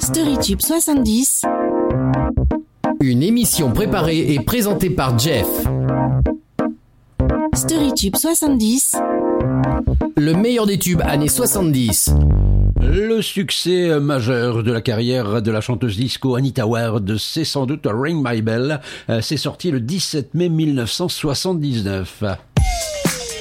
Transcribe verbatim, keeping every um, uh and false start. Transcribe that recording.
StoryTube soixante-dix. Une émission préparée et présentée par Jeff. StoryTube soixante-dix. Le meilleur des tubes années soixante-dix. Le succès majeur de la carrière de la chanteuse disco Anita Ward, c'est sans doute Ring My Bell. C'est sorti le dix-sept mai mille neuf cent soixante-dix-neuf.